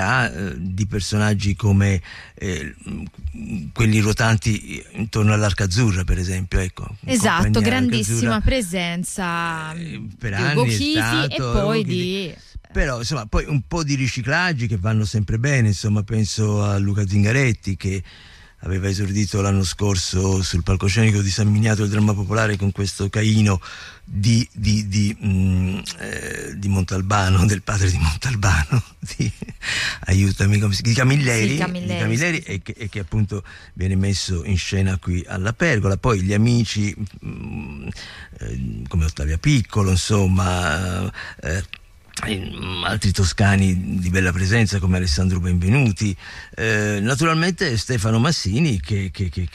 di personaggi come quelli rotanti intorno all'Arca Azzurra, per esempio, ecco. Esatto, grandissima presenza per di anni Ugo è Chiti stato, e poi Ugo Chiti. di... Però insomma poi un po' di riciclaggi che vanno sempre bene, insomma penso a Luca Zingaretti che aveva esordito l'anno scorso sul palcoscenico di San Miniato del Dramma Popolare con questo Caino di Montalbano, del padre di Montalbano, aiutami, di Camilleri, Sì, Camilleri, sì. E che appunto viene messo in scena qui alla Pergola. Poi gli amici come Ottavia Piccolo, insomma, altri toscani di bella presenza come Alessandro Benvenuti, naturalmente Stefano Massini che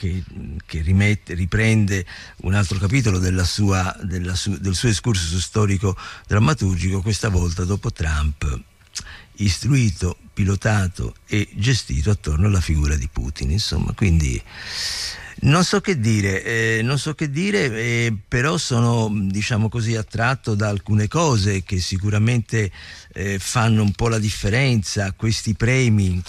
riprende un altro capitolo del suo excursus storico drammaturgico, questa volta dopo Trump, istruito, pilotato e gestito attorno alla figura di Putin, insomma. Quindi non so che dire, però sono, diciamo così, attratto da alcune cose che sicuramente fanno un po' la differenza. Questi premi,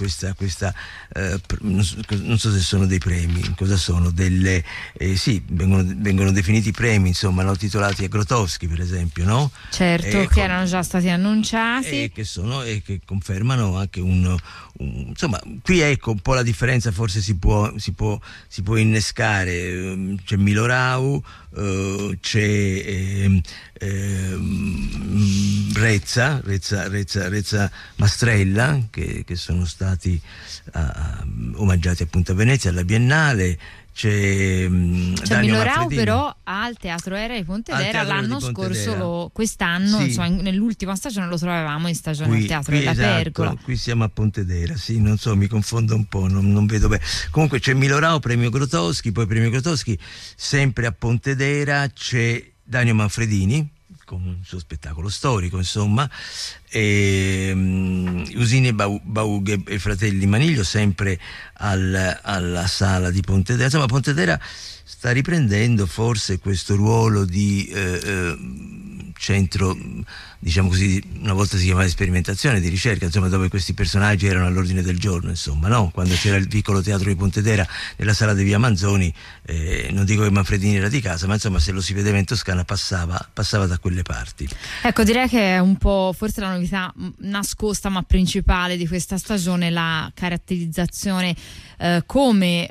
non so se sono dei premi, cosa sono? Sì, vengono definiti premi, insomma, no? Titolati a Grotowski, per esempio, no? Certo, che erano già stati annunciati. E che confermano anche insomma, qui ecco un po' la differenza, forse si può innescare. C'è Milorau, c'è Rezza Mastrella che sono stati omaggiati appunto a Venezia alla Biennale. C'è Milorau però al Teatro Era di Pontedera l'anno scorso, quest'anno, sì. Insomma, nell'ultima stagione lo trovavamo in stagione al Teatro della Pergola. Qui siamo a Pontedera, sì, non so, mi confondo un po', non vedo bene. Comunque c'è Milorau, premio Grotowski, poi premio Grotowski sempre a Pontedera c'è Danio Manfredini con il suo spettacolo storico, insomma, e Usini Baughe e Fratelli Maniglio sempre alla Sala di Pontedera. Insomma, Pontedera sta riprendendo forse questo ruolo di centro, diciamo così, una volta si chiamava sperimentazione, di ricerca, insomma, dove questi personaggi erano all'ordine del giorno, insomma, no? Quando c'era il piccolo teatro di Pontedera nella sala di Via Manzoni, non dico che Manfredini era di casa, ma insomma se lo si vedeva in Toscana passava da quelle parti. Ecco, direi che è un po' forse la novità nascosta ma principale di questa stagione, la caratterizzazione come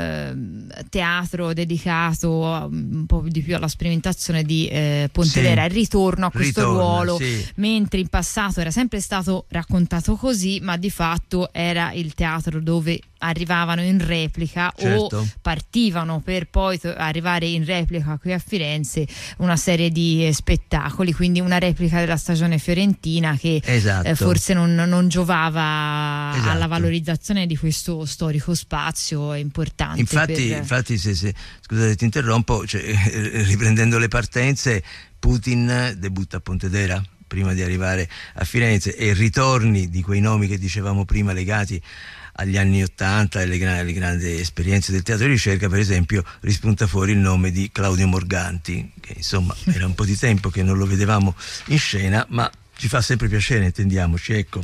teatro dedicato un po' di più alla sperimentazione di Pontedera, il ritorno a questo ruolo, sì. Mentre in passato era sempre stato raccontato così, ma di fatto era il teatro dove arrivavano in replica, certo, o partivano per poi arrivare in replica qui a Firenze una serie di spettacoli, quindi una replica della stagione fiorentina che forse non giovava alla valorizzazione di questo storico spazio importante. Infatti se scusate ti interrompo, riprendendo le partenze, Putin debutta a Pontedera prima di arrivare a Firenze, e ritorni di quei nomi che dicevamo prima legati agli anni '80 e alle grandi esperienze del teatro di ricerca. Per esempio rispunta fuori il nome di Claudio Morganti, che insomma era un po' di tempo che non lo vedevamo in scena, ma ci fa sempre piacere, intendiamoci, ecco.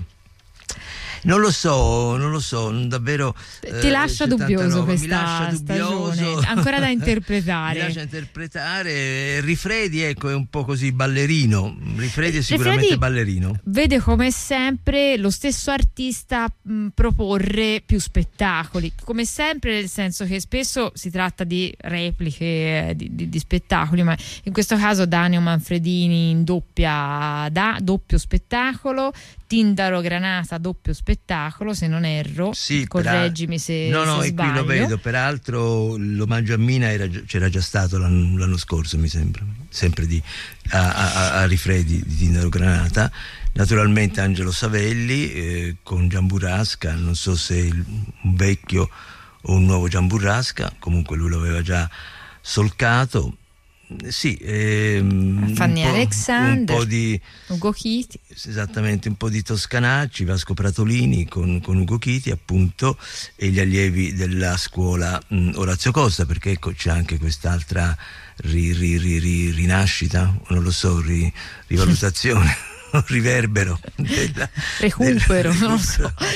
Non lo so, davvero. Ti lascia dubbioso questa stagione, ancora da interpretare. Mi lascia interpretare. Rifredi, ecco, è un po' così ballerino. Rifredi è sicuramente ballerino. Vede come sempre lo stesso artista proporre più spettacoli, come sempre, nel senso che spesso si tratta di repliche di spettacoli, ma in questo caso Danio Manfredini in doppio spettacolo, Tindaro Granata doppio spettacolo, se non erro, sì, correggimi se sbaglio. E qui lo vedo, peraltro l'omaggio a Mina c'era già stato l'anno scorso, mi sembra, sempre a Rifredi di Tindaro Granata. Naturalmente Angelo Savelli con Gian Burrasca, non so se un vecchio o un nuovo Gian Burrasca, comunque lui lo aveva già solcato. Sì, Fanny Alexander, un po' di Ugo Chiti, esattamente, un po' di Toscanacci, Vasco Pratolini con Ugo Chiti, appunto, e gli allievi della scuola Orazio Costa, perché ecco c'è anche quest'altra rinascita, non lo so, rivalutazione, riverbero, recupero, non lo so.